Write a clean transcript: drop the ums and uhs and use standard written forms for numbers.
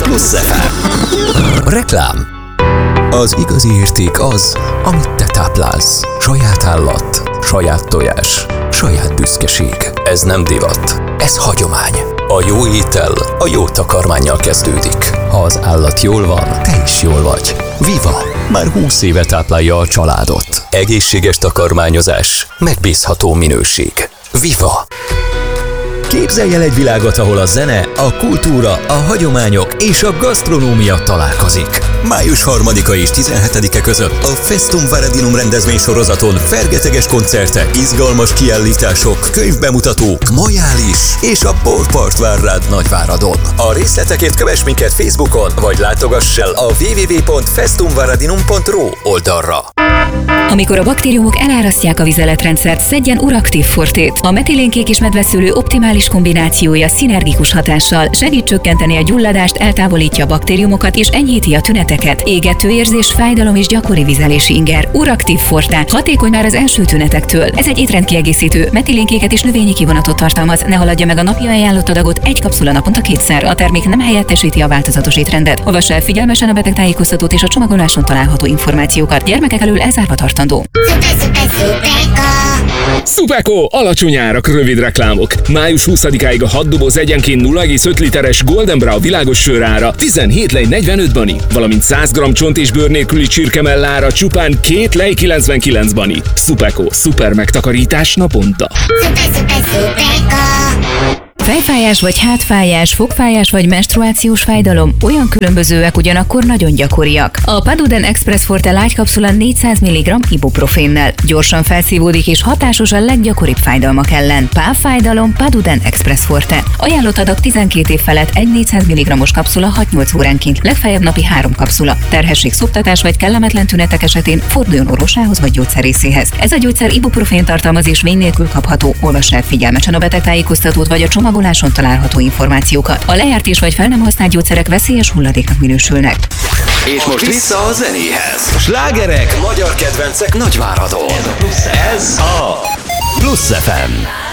Plusz FM. Reklám. Az igazi érték az, amit te táplálsz. Saját állat, saját tojás, saját büszkeség. Ez nem divat, ez hagyomány. A jó étel a jó takarmánnyal kezdődik. Ha az állat jól van, te is jól vagy. Viva! Már 20 éve táplálja a családot. Egészséges takarmányozás, megbízható minőség. Viva! Képzelj el egy világot, ahol a zene, a kultúra, a hagyományok és a gasztronómia találkozik. Május 3-a és 17-e között a Festum Varadinum rendezvénysorozaton fergeteges koncertek, izgalmas kiállítások, könyvbemutatók, majális és a borpart vár rád Nagyváradon. A részletekért kövess minket Facebookon, vagy látogass el a www.festumvaradinum.ru oldalra. Amikor a baktériumok elárasztják a vizeletrendszert, szedjen Uraktív Fortét. A metilénkék és medveszőlő optimális kombinációja szinergikus hatással segít csökkenteni a gyulladást, eltávolítja a baktériumokat és enyhíti a tüneteket. Égető érzés, fájdalom és gyakori vizelési inger. Uraktív Forte. Hatékony már az első tünetektől. Ez egy étrendkiegészítő, metilénkéket és növényi kivonatot tartalmaz. Ne haladja meg a napi ajánlott adagot, egy kapszula naponta 2-szer. A termék nem helyettesíti a változatos étrendet. Olvass el figyelmesen a betegtájékoztatót és a csomagoláson található információkat. Gyermekek elől elzárva tartandó. Szupeko! Alacsony árak, rövid reklámok. Május 20-áig a 6 doboz egyenként 0,5 literes Golden Brown világos sör ára 17 lej 45 bani, valamint 100 g csont és bőr nélküli csirkemellára csupán 2 lej 99 bani. Szupeko, szuper megtakarítás naponta. Fejfájás vagy hátfájás, fogfájás vagy menstruációs fájdalom olyan különbözőek, ugyanakkor nagyon gyakoriak. A Paduden Express Forte lágy kapszula 400 mg ibuprofénnel. Gyorsan felszívódik és hatásos a leggyakoribb fájdalmak ellen. Pálfájdalom Paduden Express Forte. Ajánlott adag 12 év felett egy 400 mg-os kapszula 6-8 óránként, legfeljebb napi 3 kapszula. Terhesség, szoptatás vagy kellemetlen tünetek esetén forduljon orvosához vagy gyógyszerészéhez. Ez a gyógyszer ibuprofén tartalmaz és vény nélkül kapható. Olvass el figyelmesen a betegtájékoztatót vagy a csomagoláson található információkat. A lejárt és vagy fel nem használt gyógyszerek veszélyes hulladéknak minősülnek. És most vissza a zenéhez. Slágerek, magyar kedvencek Nagyváradon. Ez a Plusz FM.